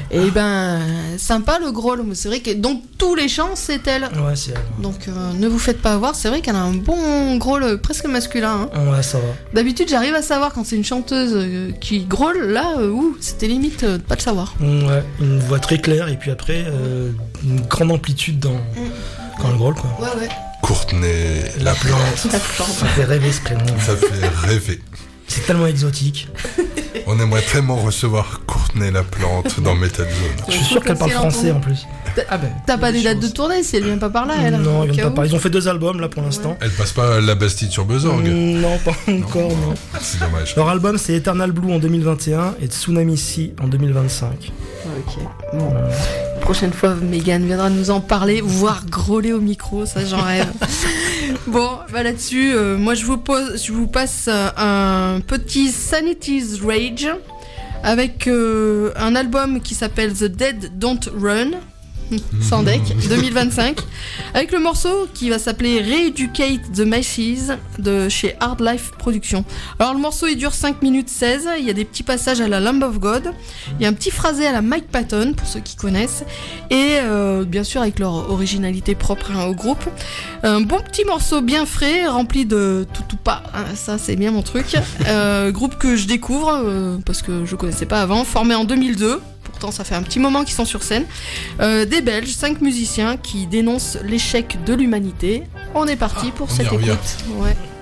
Et sympa le growl. C'est vrai que donc tous les chants c'est elle. Ouais, c'est elle. Donc ne vous faites pas avoir. C'est vrai qu'elle a un bon growl presque masculin. Hein. Ouais, ça va. D'habitude j'arrive à savoir quand c'est une chanteuse qui growl. Là, c'était limite de pas le savoir. Ouais, une voix très claire et puis après une grande amplitude quand elle growl quoi. Ouais. Courtney la plante. La plante. Ça fait rêver ce prénom. Ça fait rêver. C'est tellement exotique. On aimerait tellement recevoir Courtney la plante dans Metal Zone. Je suis sûr qu'elle parle français en plus. T'as pas des dates de tournée si elle vient pas par là, elle. Non, ils viennent pas par. Ils ont fait 2 albums là pour l'instant. Elle passe pas la Bastide sur Besorgue. Non, pas encore, non. C'est dommage. Leur album c'est Eternal Blue en 2021 et Tsunami Sea en 2025. Ok. Bon. Prochaine fois, Mégane viendra nous en parler, voire grôler au micro, ça j'en rêve. Bon, là-dessus, moi je vous passe un petit Sanity's Rage avec un album qui s'appelle The Dead Don't Run. Sans deck, 2025, avec le morceau qui va s'appeler Re-Educate the Masses de chez Hard Life Productions. Alors le morceau il dure 5 minutes 16, il y a des petits passages à la Lamb of God, il y a un petit phrasé à la Mike Patton pour ceux qui connaissent, et bien sûr avec leur originalité propre au groupe. Un bon petit morceau bien frais, rempli de tout pas, hein, ça c'est bien mon truc. Groupe que je découvre parce que je connaissais pas avant, formé en 2002. Pourtant ça fait un petit moment qu'ils sont sur scène. Des Belges, 5 musiciens qui dénoncent l'échec de l'humanité. On est parti pour cette écoute. Ouais.